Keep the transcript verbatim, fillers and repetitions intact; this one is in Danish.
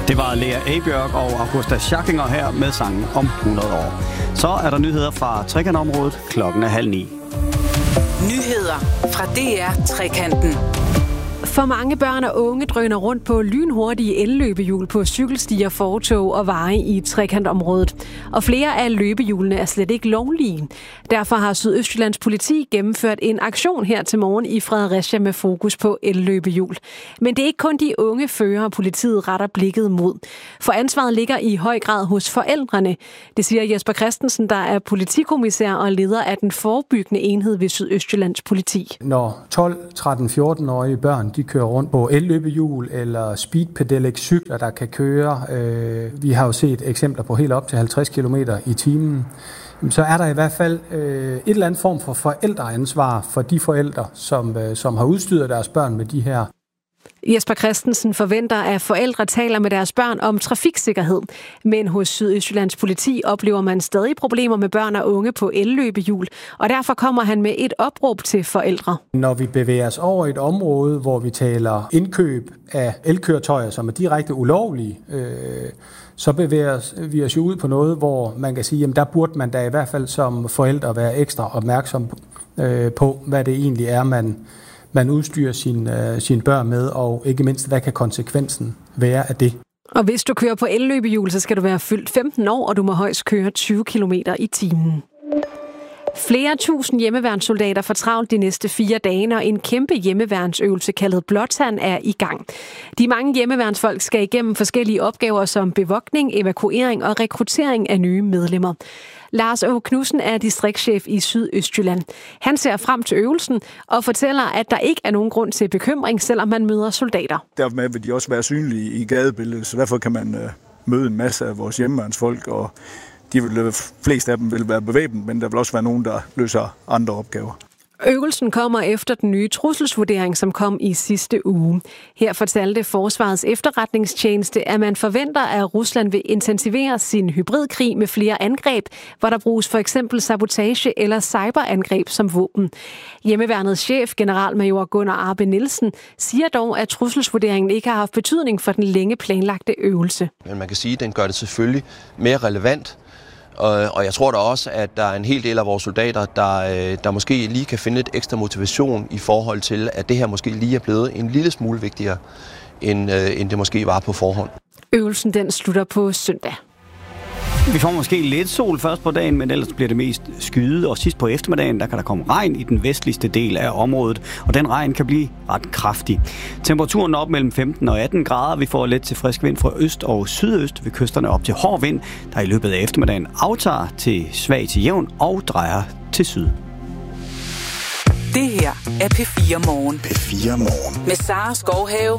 Det var Lea Abjørk og Augusta Schackinger her med sangen om hundrede år. Så er der nyheder fra trekantområdet. Klokken er halv ni. Nyheder fra D R Trekanten. For mange børn og unge drøner rundt på lynhurtige elløbehjul på cykelstier, fortov og veje i trekantområdet. Og flere af løbehjulene er slet ikke lovlige. Derfor har Sydøstjyllands politi gennemført en aktion her til morgen i Fredericia med fokus på elløbehjul. Men det er ikke kun de unge førere, politiet retter blikket mod. For ansvaret ligger i høj grad hos forældrene. Det siger Jesper Christensen, der er politikommissær og leder af den forebyggende enhed ved Sydøstjyllands politi. Når tolv, tretten, fjorten-årige børn de kører rundt på elløbehjul eller speedpedelec-cykler, der kan køre. Øh, vi har jo set eksempler på helt op til halvtreds kilometer i timen. Så er der i hvert fald øh, et eller andet form for forældreansvar for de forældre, som, øh, som har udstyret deres børn med de her. Jesper Christensen forventer, at forældre taler med deres børn om trafiksikkerhed. Men hos Sydøstjyllands politi oplever man stadig problemer med børn og unge på elløbehjul, og derfor kommer han med et opråb til forældre. Når vi bevæger os over et område, hvor vi taler indkøb af elkøretøjer, som er direkte ulovlige, øh, så bevæger vi os ud på noget, hvor man kan sige, at der burde man da i hvert fald som forældre være ekstra opmærksom øh, på, hvad det egentlig er, man man udstyrer sine, sine børn med, og ikke mindst, hvad kan konsekvensen være af det. Og hvis du kører på elløbehjul, så skal du være fyldt femten år, og du må højst køre tyve kilometer i timen. Flere tusind hjemmeværnssoldater får travlt de næste fire dage, når en kæmpe hjemmeværnsøvelse kaldet Blåtand er i gang. De mange hjemmeværnsfolk skal igennem forskellige opgaver som bevogtning, evakuering og rekruttering af nye medlemmer. Lars Åge Knudsen er distriktschef i Sydøstjylland. Han ser frem til øvelsen og fortæller, at der ikke er nogen grund til bekymring, selvom man møder soldater. Dermed vil de også være synlige i gadebilledet, så derfor kan man møde en masse af vores hjemmeværnsfolk, og de vil, flest af dem vil være bevæbnet, men der vil også være nogen, der løser andre opgaver. Øvelsen kommer efter den nye trusselsvurdering, som kom i sidste uge. Her fortalte Forsvarets efterretningstjeneste, at man forventer, at Rusland vil intensivere sin hybridkrig med flere angreb, hvor der bruges for eksempel sabotage eller cyberangreb som våben. Hjemmeværnets chef, generalmajor Gunnar Arbe Nielsen, siger dog, at trusselsvurderingen ikke har haft betydning for den længe planlagte øvelse. Men man kan sige, at den gør det selvfølgelig mere relevant. Og jeg tror da også, at der er en hel del af vores soldater, der, der måske lige kan finde lidt ekstra motivation i forhold til, at det her måske lige er blevet en lille smule vigtigere, end, end det måske var på forhånd. Øvelsen den slutter på søndag. Vi får måske lidt sol først på dagen, men ellers bliver det mest skyet, og sidst på eftermiddagen, der kan der komme regn i den vestligste del af området, og den regn kan blive ret kraftig. Temperaturen op mellem femten og atten grader. Vi får lidt til frisk vind fra øst og sydøst ved kysterne op til hård vind, der i løbet af eftermiddagen aftager til svag til jævn og drejer til syd. Det her er P fire Morgen. P fire Morgen. Med Sara Skovhave